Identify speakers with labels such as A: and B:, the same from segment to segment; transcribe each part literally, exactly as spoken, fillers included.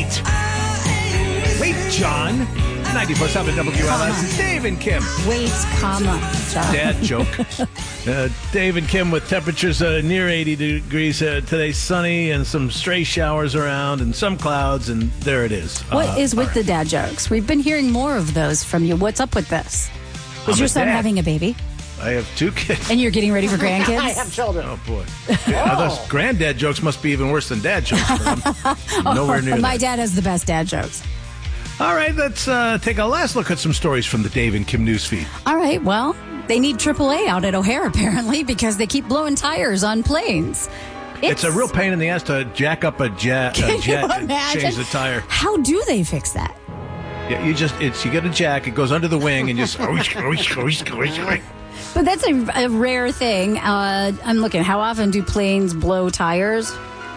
A: Wait. Wait, John. ninety-four point seven W L S is Dave and Kim.
B: Wait, comma, John.
A: Dad joke. uh, Dave and Kim with temperatures uh, near eighty degrees. Uh, today sunny and some stray showers around and some clouds, and there it is.
B: What
A: uh,
B: is with
A: right.
B: the dad jokes? We've been hearing more of those from you. What's up with this? Is
A: I'm
B: your
A: a
B: son
A: dad.
B: having a baby?
A: I have two kids.
B: And you're getting ready for grandkids?
C: I have children.
A: Oh, boy. Yeah, I thought granddad jokes must be even worse than dad jokes. But I'm nowhere near
B: My
A: that.
B: dad has the best dad jokes.
A: All right, let's uh, take a last look at some stories from the Dave and Kim newsfeed.
B: All right, well, they need triple A out at O'Hare, apparently, because they keep blowing tires on planes.
A: It's, a real pain in the ass to jack up a jet,
B: Can
A: a
B: you
A: jet and
B: imagine?
A: change the tire.
B: How do they fix that?
A: Yeah, you just, it's you get a jack, it goes under the wing, and just...
B: But that's a, a rare thing. Uh, I'm looking, how often do planes blow tires?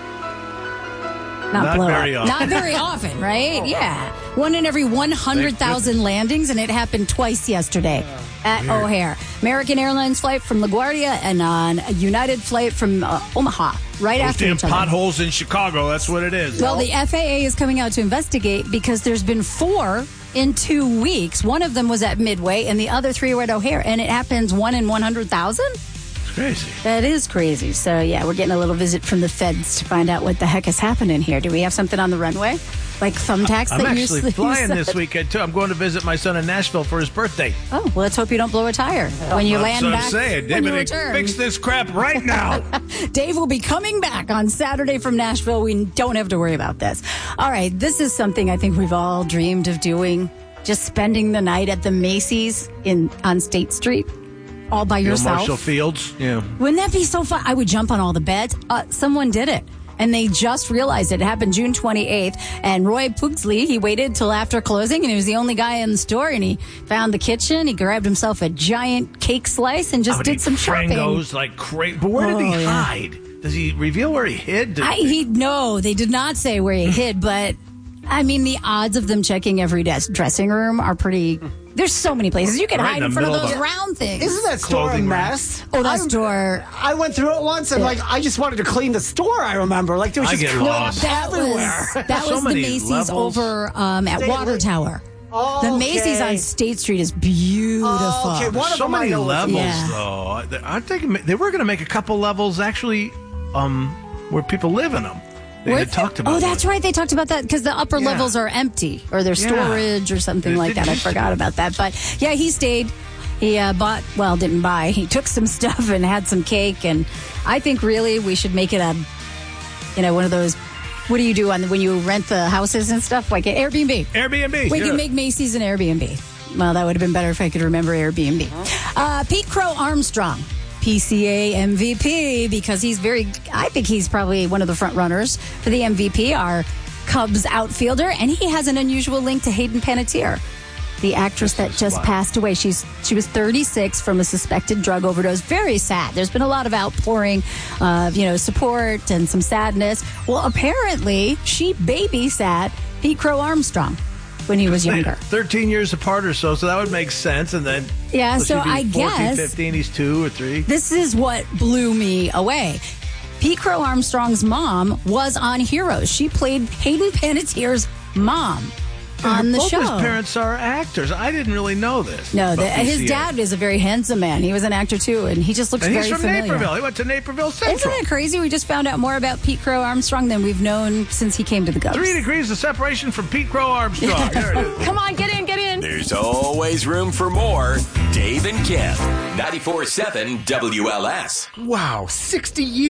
B: Not,
A: Not
B: blow
A: very
B: up.
A: often.
B: Not very often, right? Yeah. One in every one hundred thousand landings, and it happened twice yesterday at
A: Weird.
B: O'Hare. American Airlines flight from LaGuardia and on a United flight from uh, Omaha, right
A: Those
B: after
A: damn
B: each other.
A: potholes in Chicago, that's what it is.
B: Well, the F A A is coming out to investigate because there's been four in two weeks. One of them was at Midway, and the other three were at O'Hare, and it happens one in one hundred thousand?
A: It's crazy.
B: That is crazy. So, yeah, we're getting a little visit from the feds to find out what the heck is happening here. Do we have something on the runway? Like thumbtacks
A: I'm
B: that you
A: actually
B: you
A: flying
B: said?
A: this weekend, too. I'm going to visit my son in Nashville for his birthday.
B: Oh, well, let's hope you don't blow a tire when you
A: That's
B: land
A: what
B: back.
A: I'm saying.
B: when you
A: David,
B: return.
A: fix this crap right now.
B: Dave will be coming back on Saturday from Nashville. We don't have to worry about this. All right, this is something I think we've all dreamed of doing. Just spending the night at the Macy's in on State Street, all by
A: You know,
B: yourself.
A: Marshall Fields. Yeah.
B: Wouldn't that be so fun? I would jump on all the beds. Uh, someone did it. And they just realized it. It happened June twenty-eighth. And Roy Pugsley, he waited till after closing, and he was the only guy in the store. And he found the kitchen. He grabbed himself a giant cake slice and just
A: I would
B: did
A: eat
B: some shopping.
A: Frangos like crazy. But where did
B: Oh,
A: he
B: yeah.
A: hide? Does he reveal where he hid? Did-
B: I, he no, they did not say where he hid, but I mean the odds of them checking every des- dressing room are pretty. There's so many places you can
A: Right
B: hide
A: in
B: in
A: the
B: front of
A: middle
B: those
A: of the-
B: round things.
C: Isn't that store a
A: Clothing rack.
C: mess?
B: Oh, that
C: I'm-
B: store.
C: I went through it once and
B: Yeah.
C: like I just wanted to clean the store. I remember like there was
A: I
C: just
A: get
C: clothes
A: lost.
B: That
C: everywhere.
B: was that
A: So
B: was the
A: many
B: Macy's
A: levels.
B: over um, at
C: State
B: Water
C: Lake.
B: Tower.
C: Oh,
B: The Macy's
C: okay.
B: on State Street is beautiful.
C: Oh, okay. One of
A: so
C: them I
A: many
C: know was-
A: levels,
B: Yeah.
A: though. I think they were going to make a couple levels actually, um, where people live in them. They
B: Were
A: had
B: they?
A: talked about.
B: Oh, that's
A: it.
B: right. They talked about that because the upper
A: Yeah.
B: levels are empty or they're
A: Yeah.
B: storage or something
A: It
B: like
A: did
B: that. I
A: used to
B: forgot
A: be.
B: about that. But yeah, he stayed. He uh, bought, well, didn't buy. He took some stuff and had some cake. And I think really we should make it a, you know, one of those. What do you do on when you rent the houses and stuff like an Airbnb?
A: Airbnb.
B: We
A: yeah.
B: can make Macy's an Airbnb. Well, that would have been better if I could remember Airbnb. Uh, Pete Crow Armstrong, P C A M V P, because he's very, I think he's probably one of the front runners for the M V P, our Cubs outfielder, and he has an unusual link to Hayden Panettiere, the actress that
A: is
B: just
A: wild.
B: passed away. She's she was thirty-six from a suspected drug overdose. Very sad. There's been a lot of outpouring of, you know, support and some sadness. Well, apparently she babysat Pete Crow Armstrong when he was younger.
A: thirteen years apart or so, so that would make sense. And then,
B: Yeah,
A: let's
B: so
A: see,
B: I
A: fourteen,
B: guess-
A: fifteen, he's two or three.
B: This is what blew me away. Pete Crow Armstrong's mom was on Heroes. She played Hayden Panettiere's mom on the
A: Both
B: show.
A: his parents are actors. I didn't really know this.
B: No, the,
A: about
B: his
A: P C A.
B: dad is a very handsome man. He was an actor too, and he just looks
A: And
B: very
A: he's from
B: familiar.
A: Naperville. He went to Naperville
B: Isn't
A: Central.
B: it crazy? We just found out more about Pete Crow Armstrong than we've known since he came to the Cubs.
A: Three degrees of separation from Pete Crow Armstrong. There it is.
B: Come on, get in, get in.
D: There's always room for more. Dave and Kim, ninety-four point seven W L S.
E: Wow, sixty years.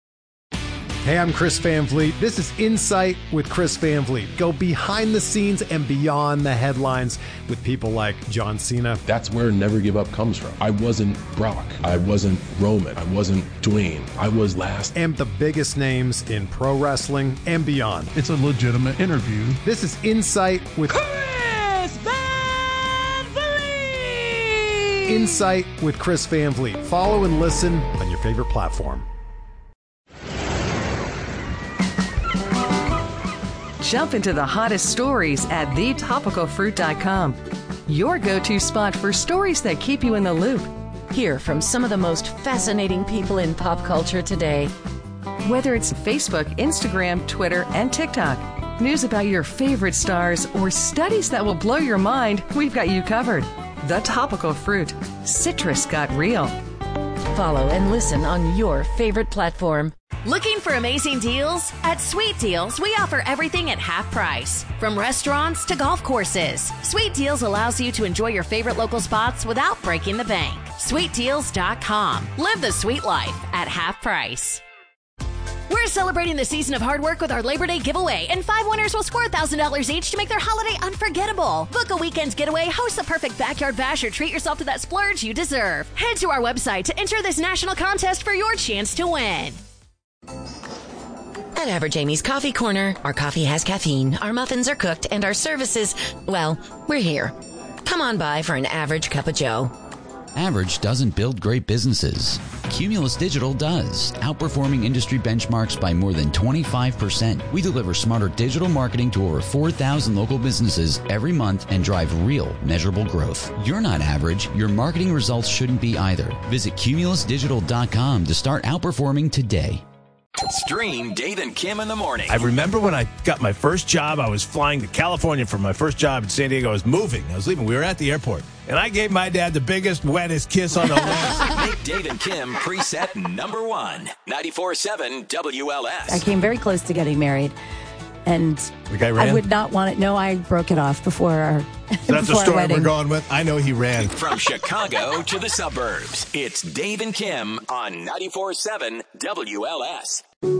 E: Hey, I'm Chris Van Vliet. This is Insight with Chris Van Vliet. Go behind the scenes and beyond the headlines with people like John Cena.
F: That's where Never Give Up comes from. I wasn't Brock. I wasn't Roman. I wasn't Dwayne. I was last.
E: And the biggest names in pro wrestling and beyond.
G: It's a legitimate interview.
E: This is Insight with
H: Chris Van Vliet!
E: Insight with Chris Van Vliet. Follow and listen on your favorite platform.
I: Jump into the hottest stories at the topical fruit dot com. Your go-to spot for stories that keep you in the loop.
J: Hear from some of the most fascinating people in pop culture today.
I: Whether it's Facebook, Instagram, Twitter, and TikTok. news about your favorite stars, or studies that will blow your mind, we've got you covered. The Topical Fruit. Citrus got real.
J: Follow and listen on your favorite platform.
G: Looking for amazing deals? At Sweet Deals, we offer everything at half price. From restaurants to golf courses, Sweet Deals allows you to enjoy your favorite local spots without breaking the bank. sweet deals dot com. Live the sweet life at half price. We're celebrating the season of hard work with our Labor Day giveaway, and five winners will score one thousand dollars each to make their holiday unforgettable. Book a weekend's getaway, host the perfect backyard bash, or treat yourself to that splurge you deserve. Head to our website to enter this national contest for your chance to win.
J: At Average Amy's Coffee Corner, our coffee has caffeine, our muffins are cooked, and our services, well, we're here. Come on by for an average cup of joe.
K: Average doesn't build great businesses. Cumulus Digital does, outperforming industry benchmarks by more than twenty-five percent. We deliver smarter digital marketing to over four thousand local businesses every month and drive real, measurable growth. You're not average. Your marketing results shouldn't be either. Visit cumulus digital dot com to start outperforming today.
D: Stream Dave and Kim in the morning.
L: I remember when I got my first job, I was flying to California for my first job in San Diego. I was moving. I was leaving. We were at the airport. And I gave my dad the biggest, wettest kiss on the lips.
D: Make Dave and Kim preset number one. ninety-four point seven W L S.
B: I came very close to getting married. And
L: the guy ran?
B: I would not want it. No, I broke it off before our
L: That's the
B: before our
L: story
B: wedding.
L: we're going with. I know he ran.
D: From Chicago to the suburbs, it's Dave and Kim on ninety-four point seven W L S.